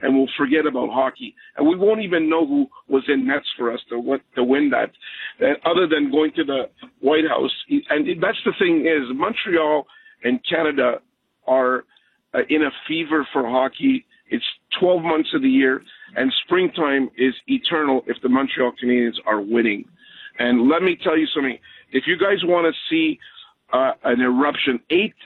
and we'll forget about hockey. And we won't even know who was in nets for us to win that, other than going to the White House. And that's the thing is, Montreal and Canada are in a fever for hockey. It's 12 months of the year, and springtime is eternal if the Montreal Canadiens are winning. And let me tell you something. If you guys want to see an eruption,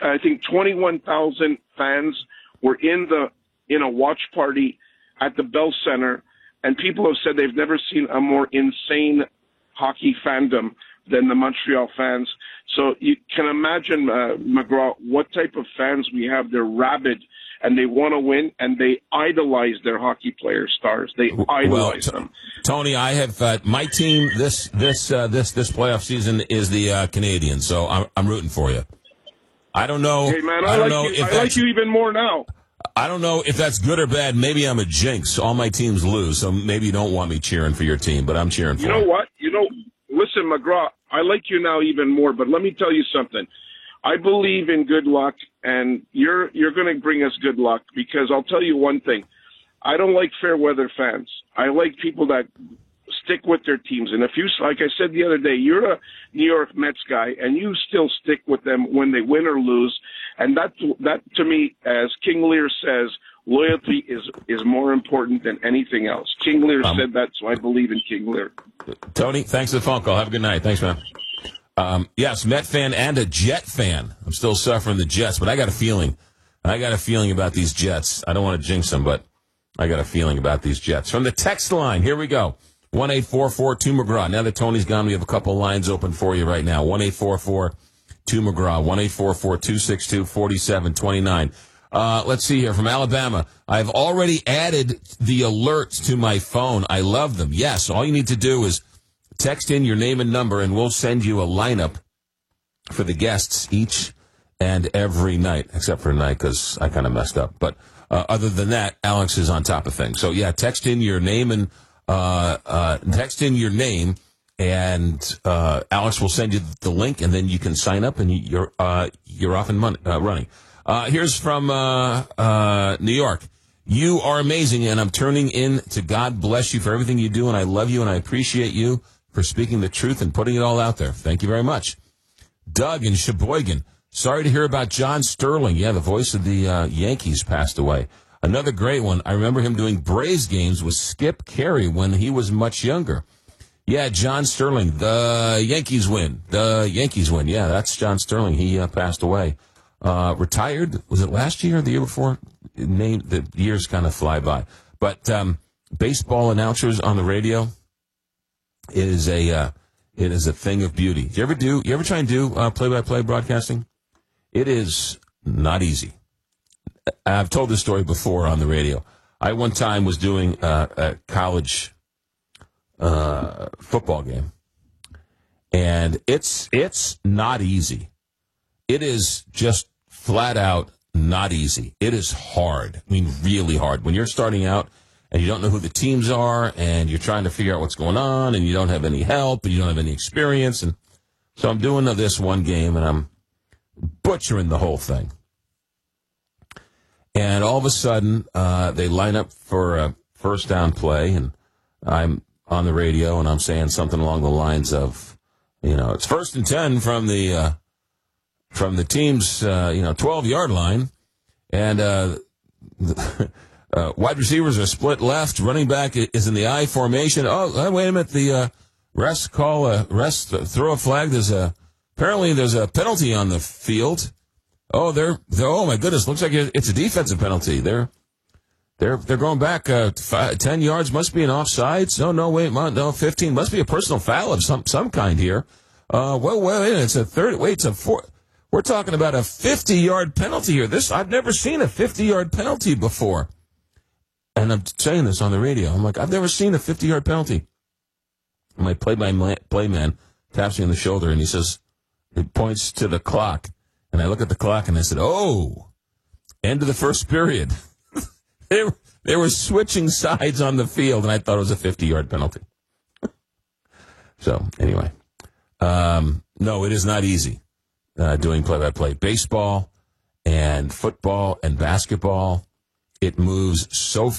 21,000 fans were in a watch party at the Bell Center, and people have said they've never seen a more insane hockey fandom than the Montreal fans. So you can imagine, McGraw, what type of fans we have. They're rabid, and they want to win, and they idolize their hockey player stars. They idolize them. Tony, I have my team this playoff season is the Canadiens, so I'm rooting for you. I don't know. Hey man, I like you even more now. I don't know if that's good or bad. Maybe I'm a jinx. All my teams lose, so maybe you don't want me cheering for your team, but I'm cheering for you. You know what? Listen, McGraw, I like you now even more, but let me tell you something. I believe in good luck, and you're going to bring us good luck, because I'll tell you one thing. I don't like fair weather fans. I like people that stick with their teams. And if you, like I said the other day, you're a New York Mets guy, and you still stick with them when they win or lose. And that to me, as King Lear says, loyalty is more important than anything else. King Lear said that, so I believe in King Lear. Tony, thanks for the phone call. Have a good night. Thanks, man. Yes, Met fan and a Jet fan. I'm still suffering the Jets, but I got a feeling about these Jets. I don't want to jinx them, but I got a feeling about these Jets. From the text line, here we go. 1-844-2-McGraw. Now that Tony's gone, we have a couple lines open for you right now. 1-844-2-McGraw. 1-844-262-4729. Let's see here. From Alabama, I've already added the alerts to my phone. I love them. Yes, all you need to do is text in your name and number, and we'll send you a lineup for the guests each and every night, except for tonight because I kind of messed up. But other than that, Alex is on top of things. So, yeah, text in your name and Alex will send you the link, and then you can sign up, and you're off and running. Here's from New York. You are amazing, and I'm turning in to God bless you for everything you do, and I love you, and I appreciate you for speaking the truth and putting it all out there. Thank you very much. Doug in Sheboygan. Sorry to hear about John Sterling. Yeah, the voice of the Yankees passed away. Another great one. I remember him doing Braves games with Skip Carey when he was much younger. Yeah, John Sterling. The Yankees win. Yeah, that's John Sterling. He passed away. Retired. Was it last year or the year before? The years kind of fly by. But baseball announcers on the radio is a thing of beauty. You ever try and do play-by-play broadcasting? It is not easy. I've told this story before on the radio. I one time was doing a college football game, and it's not easy. It is just flat out not easy. It is hard. I mean, really hard. When you're starting out and you don't know who the teams are, and you're trying to figure out what's going on, and you don't have any help, and you don't have any experience. And so I'm doing this one game, and I'm butchering the whole thing. And all of a sudden, they line up for a first down play, and I'm on the radio, and I'm saying something along the lines of, it's 1st and 10 from the team's 12-yard line, and wide receivers are split left. Running back is in the I formation. Oh, wait a minute. The throw a flag. Apparently there's a penalty on the field. Oh, oh my goodness. Looks like it's a defensive penalty. They're going back 10 yards. Must be an offsides. No, wait, no, 15. Must be a personal foul of some kind here. Wait, it's a third. Wait, it's a four. We're talking about a 50-yard penalty here. This, I've never seen a 50-yard penalty before. And I'm saying this on the radio. I'm like, I've never seen a 50-yard penalty. My play man taps me on the shoulder, and he says, he points to the clock. And I look at the clock, and I said, end of the first period. They were switching sides on the field, and I thought it was a 50-yard penalty. So, anyway. No, it is not easy doing play-by-play. Baseball and football and basketball, it moves so